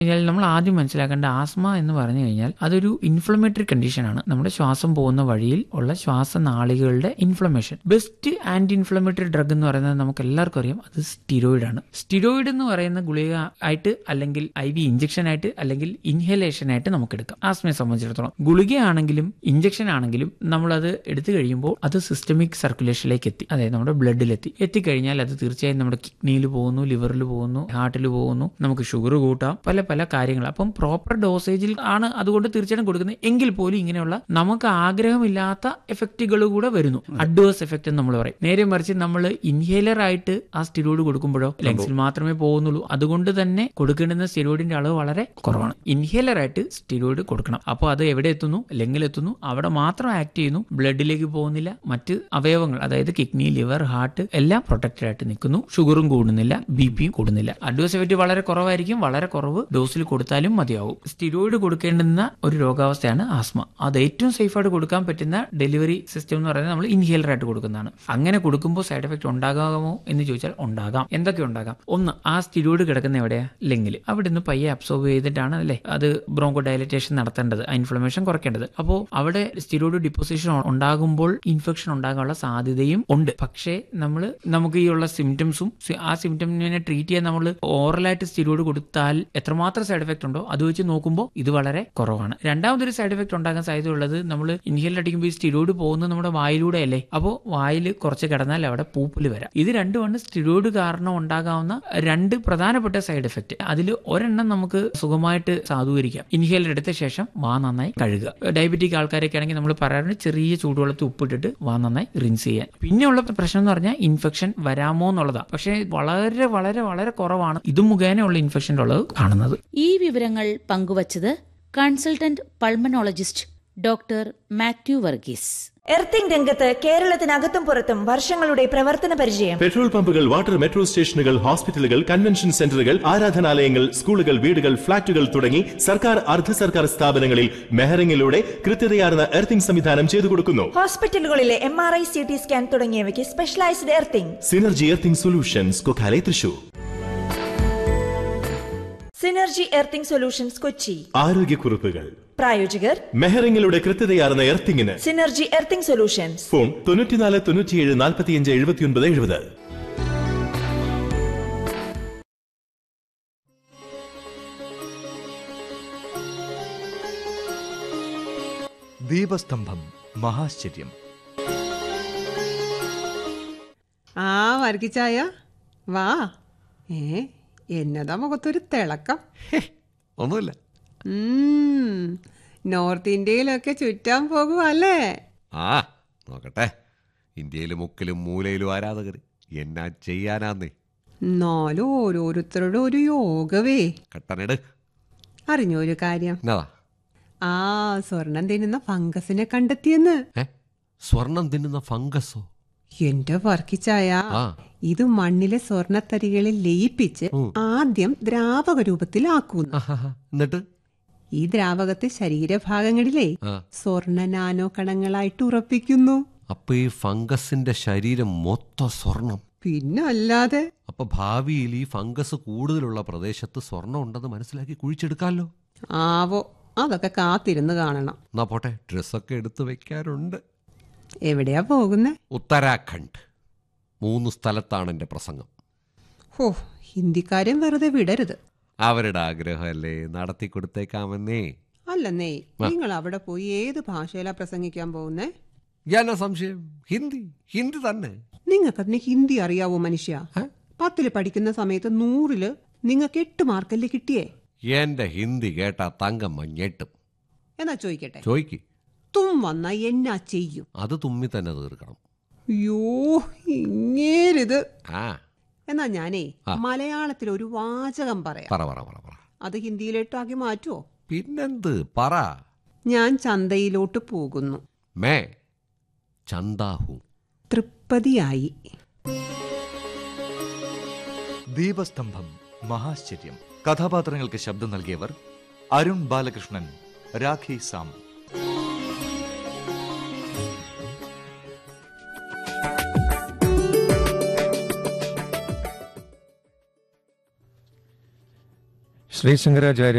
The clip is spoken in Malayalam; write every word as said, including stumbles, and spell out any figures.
കഴിഞ്ഞാൽ നമ്മൾ ആദ്യം മനസ്സിലാക്കേണ്ട ആസ്മ എന്ന് പറഞ്ഞു കഴിഞ്ഞാൽ അതൊരു ഇൻഫ്ലമേറ്ററി കണ്ടീഷനാണ്. നമ്മുടെ ശ്വാസം പോകുന്ന വഴിയിൽ ഉള്ള ശ്വാസനാളികളുടെ inflammation. Best anti inflammatory drug എന്ന് പറയുന്നത് നമുക്ക് എല്ലാവർക്കും അറിയാം, അത് സ്റ്റിറോയിഡ് ആണ്. സ്റ്റിറോയിഡ് എന്ന് പറയുന്ന ഗുളിക ആയിട്ട് അല്ലെങ്കിൽ ഐ വി ഇഞ്ചക്ഷൻ ആയിട്ട് അല്ലെങ്കിൽ ഇൻഹലേഷൻ ആയിട്ട് നമുക്ക് എടുക്കാം. ആസ്മയെ സംബന്ധിച്ചിടത്തോളം ഗുളികയാണെങ്കിലും ഇഞ്ചക്ഷൻ ആണെങ്കിലും നമ്മളത് എടുത്തു കഴിയുമ്പോൾ അത് സിസ്റ്റമിക് സർക്കുലേഷനിലേക്ക് എത്തി, അതായത് നമ്മുടെ ബ്ലഡിലെത്തി എത്തിക്കഴിഞ്ഞാൽ അത് തീർച്ചയായും നമ്മുടെ കിഡ്നിയിൽ പോകുന്നു, ലിവറിൽ പോകുന്നു, ഹാർട്ടിൽ പോകുന്നു, നമുക്ക് ഷുഗർ കൂട്ടാം, പല പല കാര്യങ്ങൾ. അപ്പം പ്രോപ്പർ ഡോസേജിൽ ആണ് അതുകൊണ്ട് തീർച്ചയായിട്ടും കൊടുക്കുന്നത്. എങ്കിൽ പോലും ഇങ്ങനെയുള്ള നമുക്ക് ആഗ്രഹമില്ലാത്ത എഫക്റ്റുകൾ കൂടെ വരുന്നു, അഡ്വേഴ്സ് എഫക്റ്റ് എന്ന് നമ്മൾ പറയും. നേരെ മറിച്ച് നമ്മൾ ഇൻഹേലർ ആയിട്ട് ആ സ്റ്റിറോയിഡ് കൊടുക്കുമ്പോഴോ ലങ്സിൽ മാത്രമേ പോകുന്നുള്ളൂ. അതുകൊണ്ട് തന്നെ കൊടുക്കേണ്ടുന്ന സ്റ്റിറോയിഡിന്റെ അളവ് വളരെ കുറവാണ്. ഇൻഹേലർ ആയിട്ട് സ്റ്റിറോയിഡ് കൊടുക്കണം. അപ്പോൾ അത് എവിടെ എത്തുന്നു? ലങ്ങിലെത്തുന്നു, അവിടെ മാത്രം ആക്ട് ചെയ്യുന്നു, ബ്ലഡിലേക്ക് പോകുന്നില്ല. മറ്റ് അവയവങ്ങൾ അതായത് കിഡ്നി, ലിവർ, ഹാർട്ട് എല്ലാം പ്രൊട്ടക്റ്റഡ് ആയിട്ട് നിൽക്കുന്നു. ഷുഗറും കൂടുന്നില്ല, ബി പിയും കൂടുന്നില്ല. അഡ്വേഴ്സ് എഫക്റ്റ് വളരെ കുറവായിരിക്കും, വളരെ കുറവ് ഡോസിൽ കൊടുത്താലും മതിയാവും. സ്റ്റിറോയിഡ് കൊടുക്കേണ്ടുന്ന ഒരു രോഗാവസ്ഥയാണ് ആസ്മ. അത് ഏറ്റവും സേഫായിട്ട് കൊടുക്കാൻ പറ്റുന്ന ഡെലിവറി സിസ്റ്റം എന്ന് പറയുന്നത് നമ്മൾ ഇൻഹേലർ ആയിട്ട് കൊടുക്കുന്നതാണ്. അങ്ങനെ കൊടുക്കുമ്പോൾ സൈഡ് എഫക്ട് ഉണ്ടാകാമോ എന്ന് ചോദിച്ചാൽ ഉണ്ടാകാം. എന്തൊക്കെ ഉണ്ടാകാം? ഒന്ന്, ആ സ്റ്റിറോയിഡ് കിടക്കുന്ന എവിടെയാ? ലെങ്ങിൽ. അവിടെ നിന്ന് പയ്യെ അബ്സോർബ് ചെയ്തിട്ടാണ് അല്ലേ അത് ബ്രോങ്കോ ഡയലറ്റേഷൻ നടത്തേണ്ടത്, ഇൻഫ്ലമേഷൻ കുറയ്ക്കേണ്ടത്. അപ്പോൾ അവിടെ സ്റ്റിറോയിഡ് ഡിപ്പോസിഷൻ ഉണ്ടാകുമ്പോൾ ഇൻഫെക്ഷൻ ഉണ്ടാകാനുള്ള സാധ്യതയും ഉണ്ട്. പക്ഷേ നമ്മൾ നമുക്ക് ഈ ഉള്ള സിംറ്റംസും ആ സിംറ്റമിനെ ട്രീറ്റ് ചെയ്യാൻ നമ്മൾ ഓറലായിട്ട് സ്റ്റിറോയിഡ് കൊടുത്താൽ എത്രമാത്രം സൈഡ് എഫക്ട് ഉണ്ടോ അത് വെച്ച് നോക്കുമ്പോൾ ഇത് വളരെ കുറവാണ്. രണ്ടാമതൊരു സൈഡ് എഫക്ട് ഉണ്ടാകാൻ സാധ്യതയുള്ളത് നമ്മൾ ഇൻഹേലർ അടിക്കുമ്പോൾ ഈ സ്റ്റിറോയിഡ് പോകുന്നത് നമ്മുടെ വായിലൂടെ അല്ലേ. അപ്പോൾ വായിൽ കുറച്ച് കിടന്നാൽ അവിടെ പൂപ്പൽ വരാം. ഇത് രണ്ടുമാണ് സ്റ്റിറോയിഡ് കാരണം ഉണ്ടാകാവുന്ന രണ്ട് പ്രധാനപ്പെട്ട സൈഡ് എഫക്ട്. അതിൽ ഒരെണ്ണം നമുക്ക് സുഖമായിട്ട് സാധൂകരിക്കാം. ഇൻഹേലർ എടുത്ത ശേഷം വാ നന്നായി കഴുകുക. ഡയബറ്റിക് ആൾക്കാരൊക്കെ ആണെങ്കിൽ നമ്മൾ പറയാറുണ്ട് ചെറിയ ചൂടുവെള്ളത്തിൽ ഉപ്പിട്ടിട്ട് വാ നന്നായി റിൻസ് ചെയ്യാൻ. പിന്നെയുള്ള പ്രശ്നം എന്ന് പറഞ്ഞാൽ ഇൻഫെക്ഷൻ വരാമോ എന്നുള്ളതാണ്. പക്ഷേ വളരെ വളരെ വളരെ കുറവാണ് ഇത് മുഖേനയുള്ള ഇൻഫെക്ഷൻ്റെ ഉള്ളത് കാണുന്നത്. ഈ വിവരങ്ങൾ പങ്കുവച്ചത് consultant pulmonologist doctor Mathew Varghese. Earthing രംഗത്ത് കേരളത്തിനകത്തും പുറത്തും വർഷങ്ങളുടെ പ്രവർത്തന പരിചയം. പെട്രോൾ പമ്പുകൾ, വാട്ടർ മെട്രോ സ്റ്റേഷനുകൾ, ഹോസ്പിറ്റലുകൾ, കൺവെൻഷൻ സെന്ററുകൾ, ആരാധനാലയങ്ങൾ, സ്കൂളുകൾ, വീടുകൾ, ഫ്ളാറ്റുകൾ തുടങ്ങി സർക്കാർ അർദ്ധ സർക്കാർ സ്ഥാപനങ്ങളിൽ മെഹറിംഗിലൂടെ കൃത്യതയാർന്ന എർത്തിംഗ് സംവിധാനം ചെയ്തു കൊടുക്കുന്നു. ഹോസ്പിറ്റലുകളിലെ M R I, C T scan തുടങ്ങിയവയ്ക്ക് specialised earthing. Synergy earthing solutions, Kokkalai, Thrissur. Synergy earthing solutions, Kochi. ആരോഗ്യക്കുറിപ്പുകൾ. പ്രായോജകർ മെഹറിംഗിലൂടെ കൃത്യതയാർന്ന എർത്തിംഗിന് സിനർജി എർത്തിംഗ് സൊല്യൂഷൻസ്. ഫോൺ തൊണ്ണൂറ്റിനാല് തൊണ്ണൂറ്റിയേഴ് നാൽപ്പത്തിയഞ്ച് എഴുപത്തിയൊൻപത് എഴുപത്. ദീപസ്തംഭം മഹാശ്ചര്യം. ആ വർഗിച്ചായ വാ. ഏ എന്നതാ മുഖത്തൊരു തിളക്കം? ഒന്നുമില്ല. നോർത്ത് ഇന്ത്യയിലൊക്കെ ചുറ്റാൻ പോകുവല്ലേ? ആ നോക്കട്ടെ. ഇന്ത്യയിലും മുക്കിലും മൂലയിലും ആരാധകർ. എന്നാ ചെയ്യാനാന്നേ. എന്നാലും ഓരോരുത്തരുടെ ഒരു യോഗവേ. കട്ടനെട്. അറിഞ്ഞൊരു കാര്യം? എന്നതാ? ആ സ്വർണം തിന്നുന്ന ഫംഗസിനെ കണ്ടെത്തിയെന്ന്. സ്വർണം തിന്നുന്ന ഫംഗസോ? എന്റെ വർക്കിച്ചായ, ഇത് മണ്ണിലെ സ്വർണത്തരികളിൽ ലയിപ്പിച്ച് ആദ്യം ദ്രാവക രൂപത്തിലാക്കുന്നു. എന്നിട്ട് ഈ ദ്രാവകത്തെ ശരീരഭാഗങ്ങളിലെ സ്വർണ്ണ നാനോ കണങ്ങളായിട്ട് ഉറപ്പിക്കുന്നു. അപ്പൊ ഈ ഫംഗസിന്റെ ശരീരം മൊത്തം സ്വർണം? പിന്നല്ലാതെ. അപ്പൊ ഭാവിയിൽ ഈ ഫംഗസ് കൂടുതലുള്ള പ്രദേശത്ത് സ്വർണം ഉണ്ടെന്ന് മനസ്സിലാക്കി കുഴിച്ചെടുക്കാമല്ലോ. ആവോ, അതൊക്കെ കാത്തിരുന്ന് കാണണം. എന്നാ പോട്ടെ, ഡ്രസ്സൊക്കെ എടുത്തു വെക്കാറുണ്ട്. എവിടെയാ പോകുന്നേ? ഉത്തരാഖണ്ഡ്. മൂന്ന് സ്ഥലത്താണ് എന്റെ പ്രസംഗം. ഹോ, ഹിന്ദിക്കാരും വെറുതെ വിടരുത്. അവരുടെ ആഗ്രഹമല്ലേ, നടത്തി കൊടുത്തേക്കാമെന്നേ. അല്ലെന്നേ, നിങ്ങൾ അവിടെ പോയി ഏത് ഭാഷയിലാ പ്രസംഗിക്കാൻ പോകുന്നേ? ഞാനാ സംശയം. ഹിന്ദി ഹിന്ദി തന്നെ. നിങ്ങൾക്ക് അതിന് ഹിന്ദി അറിയാവോ മനുഷ്യ? പത്തില് പഠിക്കുന്ന സമയത്ത് നൂറില് നിങ്ങൾക്ക് എട്ട് മാർക്കല്ലേ കിട്ടിയേ? എന്റെ ഹിന്ദി കേട്ടാ തങ്കം മഞ്ഞെട്ടും. എന്നാ ചോദിക്കട്ടെ, ചോയ്ക്ക്. തും വന്ന എന്നാ ചെയ്യും? അത് തുമ്മി തന്നെ തീർക്കണം. അയ്യോ, ഇങ്ങേരിത്. ആ എന്നാ ഞാനേ മലയാളത്തിൽ ഒരു വാചകം പറയാം. പറ പറ പറ പറ. അത് ഹിന്ദിയിലോട്ടാക്കി മാറ്റുവോ? പിന്നെന്ത്, പറ. ഞാൻ ചന്തയിലോട്ട് പോകുന്നു. മേ ചന്താഹു. തൃപ്പതിയായി. ദീപസ്തംഭം മഹാശ്ചര്യം. കഥാപാത്രങ്ങൾക്ക് ശബ്ദം നൽകിയവർ അരുൺ ബാലകൃഷ്ണൻ, രാഖി സാം. ശ്രീശങ്കരാചാര്യ